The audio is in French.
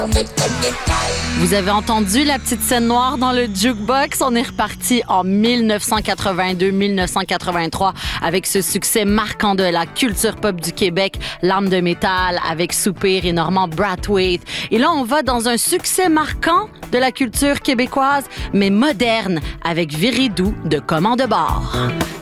Vous avez entendu la petite scène noire dans le jukebox? On est reparti en 1982-1983 avec ce succès marquant de la culture pop du Québec, L'Arme de métal avec Soupir et Normand Brathwaite. Et là, on va dans un succès marquant de la culture québécoise, mais moderne, avec Viridou de Commande de bord.